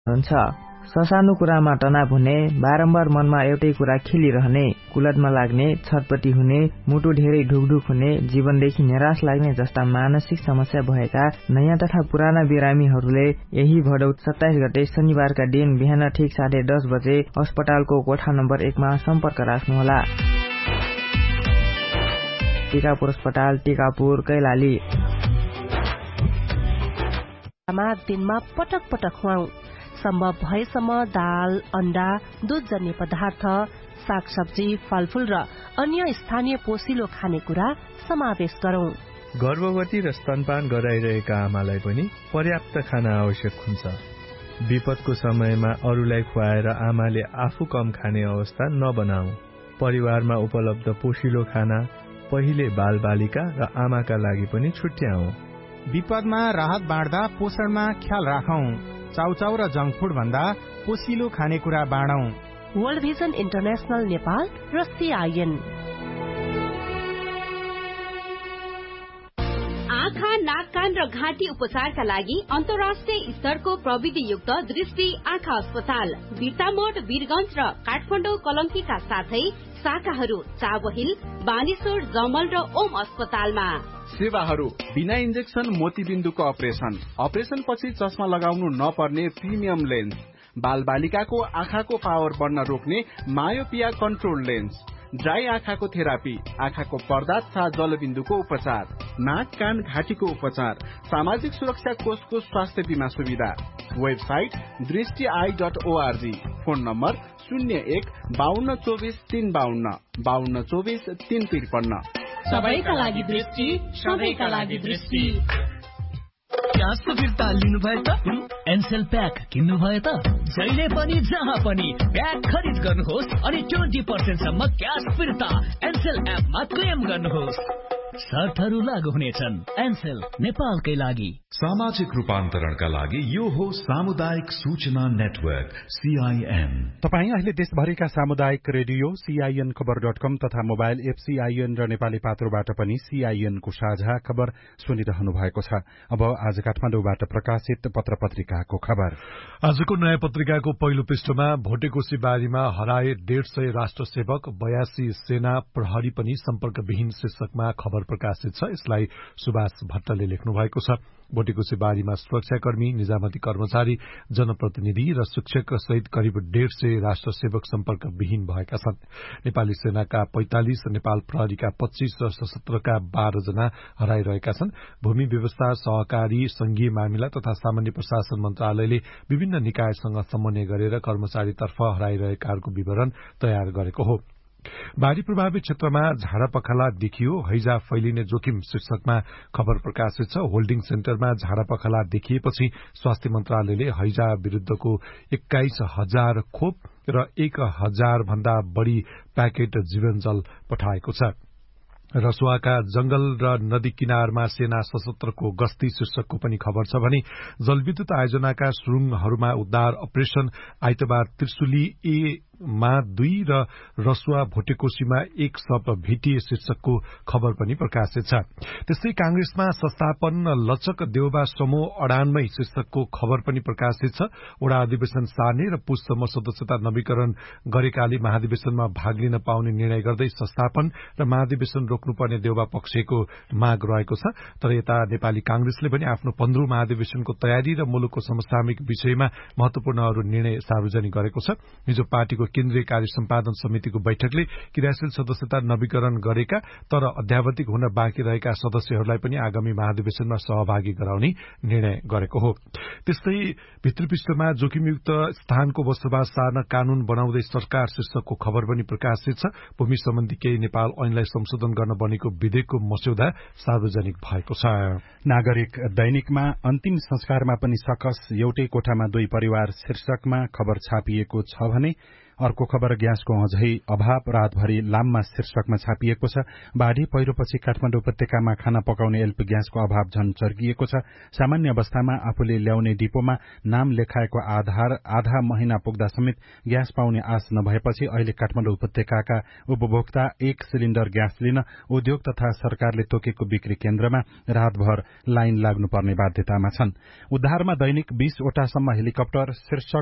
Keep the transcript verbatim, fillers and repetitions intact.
हुन्छ। ससानो कुरामा तनाव हुने, बारम्बार मनमा एउटै कुरा खेलिरहने, कुलतमा लाग्ने, छटपटी हुने, मुटु धेरै ढुकढुक हुने, जीवनदेखि निराश लाग्ने जस्ता मानसिक समस्या भएका नयाँ तथा पुराना बिरामीहरूले यही भदौ सत्ताइस गते शनिबारका दिन बिहान ठिक साढे दस बजे अस्पतालको कोठा नम्बर एकमा सम्पर्क राख्नुहोला। टिकापुर अस्पताल, टिकापुर, कैलाली। दिनमा पटक पटक खुवाऊ। सम्भव भएसम्म दाल, अण्डा, दूधजन्य पदार्थ, सागसब्जी, फलफूल र अन्य स्थानीय पोषिलो खानेकुरा समावेश गरौं। गर्भवती र स्तनपान गराइरहेका आमालाई पनि पर्याप्त खाना आवश्यक हुन्छ। विपदको समयमा अरूलाई खुवाएर आमाले आफू कम खाने अवस्था नबनाऊ। परिवारमा उपलब्ध पोषिलो खाना पहिले बालबालिका र आमाका लागि पनि छुट्याऊ। विपदमा राहत बाँड्दा पोषणमा ख्याल राखौं। चाउचाउ र जंक फूड भन्दा पोषिलो खानेकुरा बाँडौं। वर्ल्ड भिजन इन्टरनेशनल नेपाल र सीआईएन। आँखा, नाक, कान र घाँटी उपचारका लागि अन्तर्राष्ट्रिय स्तरको प्रविधियुक्त दृष्टि आँखा अस्पताल बिर्तामोड, वीरगंज र काठमाडौँ कलङ्कीका साथै शाखाहरू चाबहिल, बानेश्वर, जमल र ओम अस्पतालमा। सेवाहरू बिना इन्जेक्सन मोतीबिन्दुको अपरेसन, अपरेसन पछि चस्मा लगाउनु नपर्ने प्रिमियम लेन्स, बाल बालिकाको आँखाको पावर बढ्न रोक्ने मायोपिया कन्ट्रोल लेन्स, ड्राई आँखाको थेरापी, आँखाको पर्दा तथा जलबिन्दुको उपचार, नाक, कान, घाँटीको उपचार, सामाजिक सुरक्षा कोषको स्वास्थ्य बीमा सुविधा। वेबसाइट दृष्टि I dot ORG. Phone number शून्य एक बाहन्न चौबिस तीन बाहन्न बाहन्न चौबिस तीन त्रिपन्न। सबैका लागि दृष्टि, सबैका लागि दृष्टि। क्यासको फिर्ता लिनुभयो त? एनसेल प्याक किन्नुभयो त? जहिले पनि जहाँ पनि प्याक खरिद गर्नुहोस् अनि ट्वेन्टी पर्सेन्ट सम्म क्यास फिर्ता एनसेल एपमा क्लेम गर्नुहोस्। शर्तहरू लागू हुनेछन्। एनसेल नेपालकै लागि। सामाजिक रूपान्तरणका लागि यो हो सामुदायिक सूचना नेटवर्क सीआईएन। तपाई अहिले देशभरिका सामुदायिक रेडियो सीआईएन खबर डट कम तथा मोबाइल एप सीआईएन र नेपाली पात्रोबाट पनि सीआईएन को साझा खबर सुनिरहनु भएको छ। अब आज काठमाडौँबाट प्रकाशित पत्र पत्रिकाको खबर। आजको नयाँ पत्रिकाको पहिलो पृष्ठमा भोटेकोशी बारीमा हराए डेढ सय राष्ट्र सेवक, बयासी सेना प्रहरी पनि सम्पर्कविहीन शीर्षकमा खबर प्रकाशित छ। यसलाई सुभाष भट्टले लेख्नु भएको छ। भोटेकोशी बारीमा सुरक्षाकर्मी, निजामती कर्मचारी, जनप्रतिनिधि र शिक्षक सहित करिब डेढ सय राष्ट्र सेवक सम्पर्कविहीन भएका छन्। नेपाली सेनाका पैंतालिस, नेपाल प्रहरीका पच्चीस र सशस्त्रका बाह्र जना हराइरहेका छन्। भूमि व्यवस्था, सहकारी, संघीय मामिला तथा सामान्य प्रशासन मन्त्रालयले विभिन्न निकायसँग समन्वय गरेर कर्मचारीतर्फ हराइरहेकाहरूको विवरण तयार गरेको हो। बाढ़ी प्रभावित क्षेत्रमा झाडापखाला देखियो, हैजा फैलिने जोखिम शीर्षकमा खबर प्रकाशित छ। होल्डिङ सेन्टरमा झाडापखाला देखिएपछि स्वास्थ्य मन्त्रालयले हैजा विरूद्धको एक्काइस हजार खोप र एक हजार भन्दा बढ़ी प्याकेट जीवनजल पठाएको छ। रसुवाका जंगल र नदी किनारमा सेना सशस्त्रको गस्ती शीर्षकको पनि खबर छ भने जलविद्युत आयोजनाका सुरुङहरूमा उद्धार अपरेशन, आइतबार त्रिशुली ए मा दुई र रसुवा भोटेकोशीमा एक शव भेटिए शीर्षकको खबर पनि प्रकाशित छ। त्यस्तै कांग्रेसमा संस्थापन लचक देउबा समूह अडानमै शीर्षकको खबर पनि प्रकाशित छ। वडा अधिवेशन सार्ने र पुससम्म सदस्यता नवीकरण गरेकाले महाधिवेशनमा भाग लिन पाउने निर्णय गर्दै संस्थापन र महाधिवेशन रोक्नुपर्ने देउबा पक्षको माग रहेको छ। तर यता नेपाली कांग्रेसले पनि आफ्नो पन्ध्रौं महाधिवेशनको तयारी र मुलुकको समसामयिक विषयमा महत्वपूर्ण अरू निर्णय सार्वजनिक गरेको छ। हिजो पार्टीको केन्द्रीय कार्य सम्पादन समितिको बैठकले क्रियाशील सदस्यता नवीकरण गरेका तर अध्यावधिक हुन बाँकी रहेका सदस्यहरूलाई पनि आगामी महाधिवेशनमा सहभागी गराउने निर्णय गरेको हो। त्यस्तै भित्रपृष्ठमा जोखिमयुक्त स्थानको बसोबास सार्न कानून बनाउँदै सरकार शीर्षकको खबर पनि प्रकाशित छ। भूमि सम्बन्धी केही नेपाल ऐनलाई संशोधन गर्न बनेको विधेयकको मस्यौदा सार्वजनिक भएको छ। नागरिक दैनिकमा अन्तिम संस्कारमा पनि सकस, एउटै कोठामा दुई परिवार शीर्षकमा खबर छापिएको छ भने अर्को खबर ग्यासको अझै अभाव रातभरि लाममा शीर्षकमा छापिएको छ। बाढ़ी पहिरोपछि काठमाडौँ उपत्यकामा खाना पकाउने एलपी ग्यासको अभाव झन चर्किएको छ। सामान्य अवस्थामा आफूले ल्याउने डिपोमा नाम लेखाएको आधार आधा महिना पुग्दा समेत ग्यास पाउने आश नभएपछि अहिले काठमाडौँ उपत्यकाका उपभोक्ता एक सिलिण्डर ग्यास लिन उद्योग तथा सरकारले तोकेको बिक्री केन्द्रमा रातभर लाइन लाग्नुपर्ने बाध्यतामा छन्। उद्धारमा दैनिक बीस वटासम्म हेलिकप्टर शीर्षक